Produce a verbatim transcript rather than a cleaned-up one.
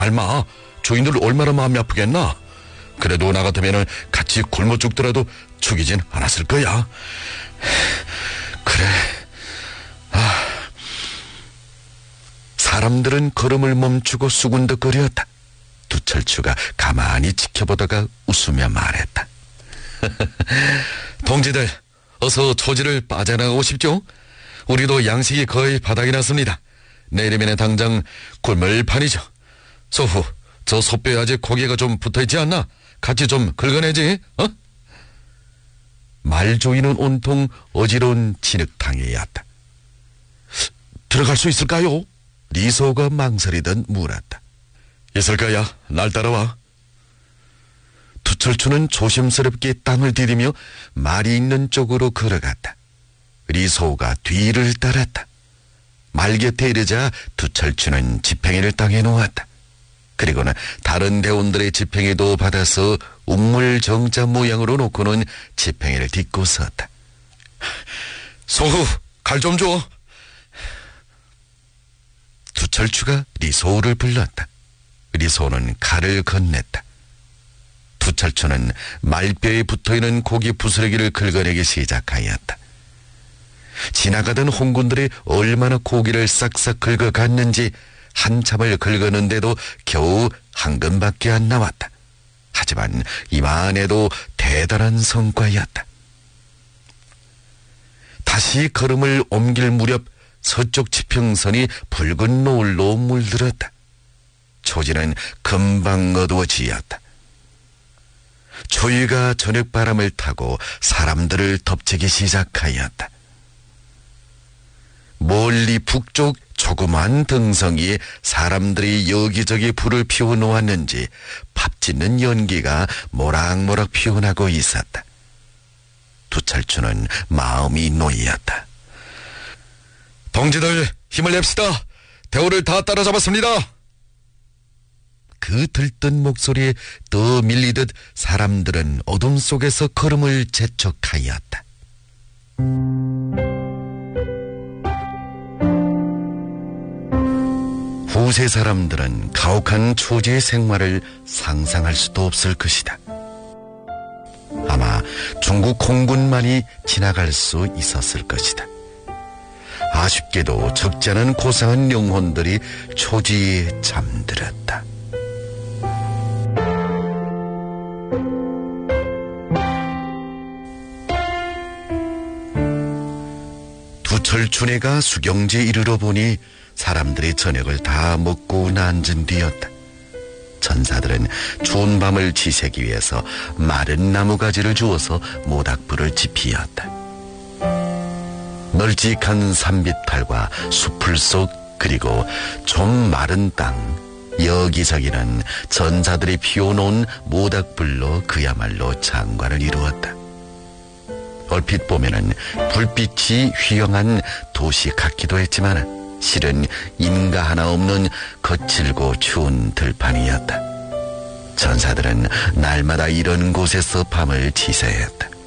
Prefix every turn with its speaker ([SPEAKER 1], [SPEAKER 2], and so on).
[SPEAKER 1] 알마, 주인들 얼마나 마음이 아프겠나? 그래도 나 같으면 같이 굶어 죽더라도 죽이진 않았을 거야. 그래. 아. 사람들은 걸음을 멈추고 수군덕거렸다. 두철추가 가만히 지켜보다가 웃으며 말했다. 동지들, 어서 초지를 빠져나가고 싶죠? 우리도 양식이 거의 바닥이 났습니다. 내일이면 당장 굶을 판이죠. 소후, 저 소뼈에 아직 고기가 좀 붙어있지 않나? 같이 좀 긁어내지, 어? 말조이는 온통 어지러운 진흙탕이었다. 들어갈 수 있을까요? 리소가 망설이던 물었다. 있을 거야. 날 따라와. 두철추는 조심스럽게 땅을 디디며 말이 있는 쪽으로 걸어갔다. 리소가 뒤를 따랐다. 말 곁에 이르자 두철추는 지팽이를 땅에 놓았다. 그리고는 다른 대원들의 지팽이도 받아서 웅물 정자 모양으로 놓고는 지팽이를 딛고 섰다. 소후, 갈 좀 줘. 두철추가 리소를 불렀다. 리소는 칼을 건넸다. 두철추는 말뼈에 붙어있는 고기 부스러기를 긁어내기 시작하였다. 지나가던 홍군들이 얼마나 고기를 싹싹 긁어갔는지 한참을 긁었는데도 겨우 한 근밖에 안 나왔다. 하지만 이만해도 대단한 성과였다. 다시 걸음을 옮길 무렵 서쪽 지평선이 붉은 노을로 물들었다. 초지는 금방 어두워지었다. 추위가 저녁바람을 타고 사람들을 덮치기 시작하였다. 멀리 북쪽 조그만 등성이에 사람들이 여기저기 불을 피워놓았는지 팝짓는 연기가 모락모락 피어나고 있었다. 두철추는 마음이 놓였다. 동지들, 힘을 냅시다. 대우를 다 따라잡았습니다. 그 들뜬 목소리에 더 밀리듯 사람들은 어둠 속에서 걸음을 재촉하였다. 후세 사람들은 가혹한 초지의 생활을 상상할 수도 없을 것이다. 아마 중국 홍군만이 지나갈 수 있었을 것이다. 아쉽게도 적지 않은 고상한 영혼들이 초지에 잠들었다. 두철춘애가 수경지에 이르러 보니 사람들이 저녁을 다 먹고 난전 뒤였다. 천사들은 추운 밤을 지새기 위해서 마른 나무가지를 주어서 모닥불을 지피었다. 널찍한 산비탈과 숲을 속 그리고 좀 마른 땅 여기저기는 전사들이 피워놓은 모닥불로 그야말로 장관을 이루었다. 얼핏 보면은 불빛이 휘영한 도시 같기도 했지만 실은 인가 하나 없는 거칠고 추운 들판이었다. 전사들은 날마다 이런 곳에서 밤을 지새웠다.